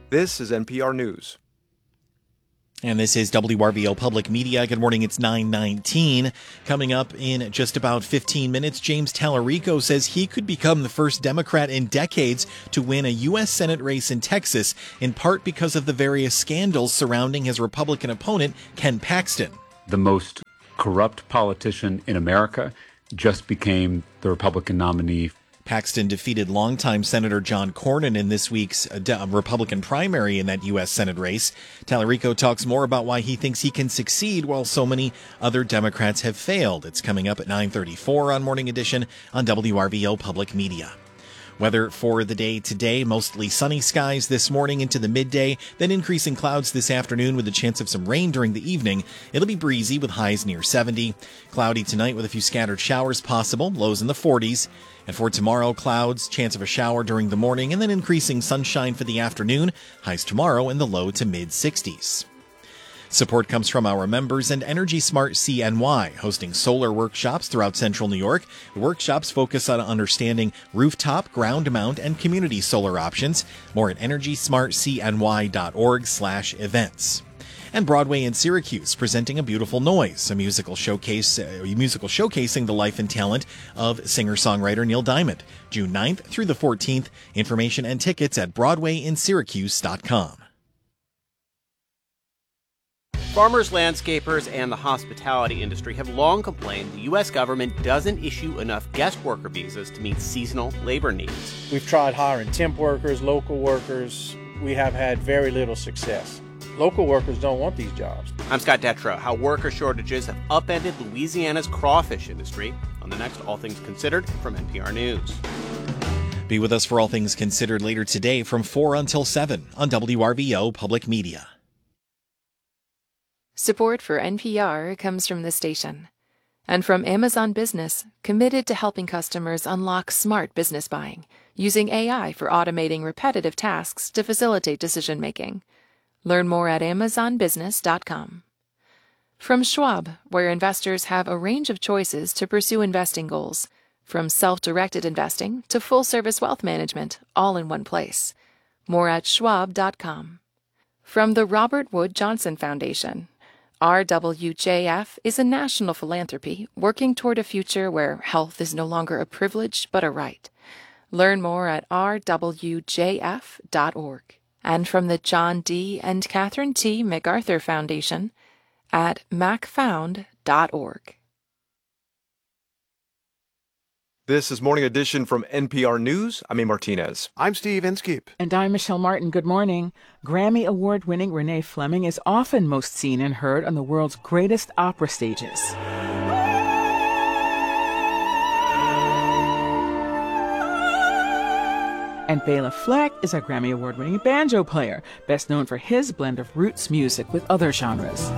This is NPR News. And this is WRVO Public Media. Good morning, it's 9:19. Coming up in just about 15 minutes, James Tallarico says he could become the first Democrat in decades to win a U.S. Senate race in Texas, in part because of the various scandals surrounding his Republican opponent, Ken Paxton. The most corrupt politician in America just became the Republican nominee. Paxton defeated longtime Senator John Cornyn in this week's Republican primary in that U.S. Senate race. Tallarico talks more about why he thinks he can succeed while so many other Democrats have failed. It's coming up at 9:34 on Morning Edition on WRVO Public Media. Weather for the day today, mostly sunny skies this morning into the midday, then increasing clouds this afternoon with a chance of some rain during the evening. It'll be breezy with highs near 70. Cloudy tonight with a few scattered showers possible, lows in the 40s. And for tomorrow, clouds, chance of a shower during the morning, and then increasing sunshine for the afternoon. Highs tomorrow in the low to mid 60s. Support comes from our members and Energy Smart CNY, hosting solar workshops throughout central New York. The workshops focus on understanding rooftop, ground mount, and community solar options. More at EnergySmartCNY.org/events. And Broadway in Syracuse presenting A Beautiful Noise, a musical showcasing the life and talent of singer-songwriter Neil Diamond. June 9th through the 14th. Information and tickets at BroadwayInSyracuse.com. Farmers, landscapers, and the hospitality industry have long complained the U.S. government doesn't issue enough guest worker visas to meet seasonal labor needs. We've tried hiring temp workers, local workers. We have had very little success. Local workers don't want these jobs. I'm Scott Detrow. How worker shortages have upended Louisiana's crawfish industry on the next All Things Considered from NPR News. Be with us for All Things Considered later today from 4 until 7 on WRVO Public Media. Support for NPR comes from the station and from Amazon Business, committed to helping customers unlock smart business buying using AI for automating repetitive tasks to facilitate decision-making. Learn more at amazonbusiness.com. From Schwab, where investors have a range of choices to pursue investing goals, from self-directed investing to full-service wealth management, all in one place. More at schwab.com. From the Robert Wood Johnson Foundation, RWJF is a national philanthropy working toward a future where health is no longer a privilege but a right. Learn more at rwjf.org. And from the John D. and Catherine T. MacArthur Foundation at macfound.org. This is Morning Edition from NPR News. I'm A. Martinez. I'm Steve Inskeep. And I'm Michelle Martin. Good morning. Grammy Award-winning Renee Fleming is often most seen and heard on the world's greatest opera stages. And Bela Fleck is a Grammy Award-winning banjo player, best known for his blend of roots music with other genres.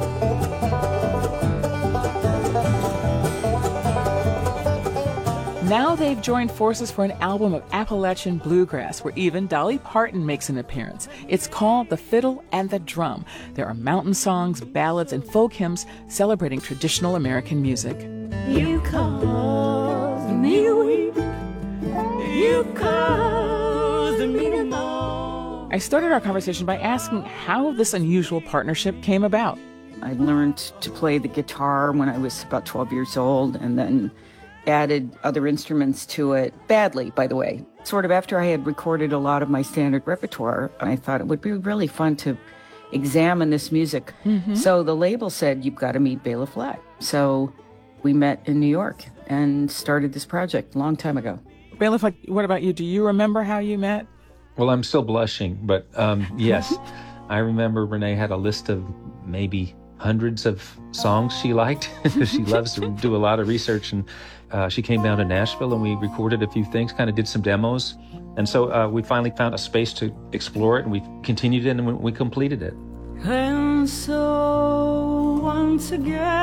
Now they've joined forces for an album of Appalachian bluegrass where even Dolly Parton makes an appearance. It's called The Fiddle and the Drum. There are mountain songs, ballads, and folk hymns celebrating traditional American music. You cause me to weep. You cause me to know. I started our conversation by asking how this unusual partnership came about. I learned to play the guitar when I was about 12 years old, and then added other instruments to it, badly, by the way. Sort of after I had recorded a lot of my standard repertoire, I thought it would be really fun to examine this music. Mm-hmm. So the label said, you've got to meet Bela Fleck. So we met in New York and started this project a long time ago. Bela Fleck, what about you? Do you remember how you met? Well, I'm still blushing, but yes. I remember Renee had a list of maybe hundreds of songs she liked. She loves to do a lot of research, and she came down to Nashville and we recorded a few things, kind of did some demos. And so we finally found a space to explore it, and we continued it and we completed it. And so once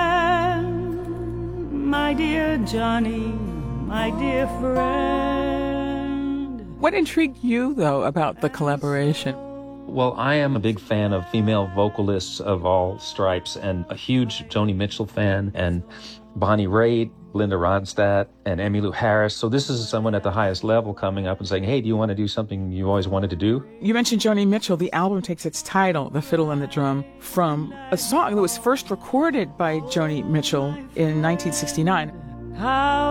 again, my dear Johnny, my dear friend. What intrigued you, though, about the collaboration? Well, I am a big fan of female vocalists of all stripes and a huge Joni Mitchell fan, and Bonnie Raitt Linda Ronstadt and Emmylou Harris. So this is someone at the highest level coming up and saying, hey, do you want to do something you always wanted to do? You mentioned Joni Mitchell. The album takes its title, The Fiddle and the Drum, from a song that was first recorded by Joni Mitchell in 1969. How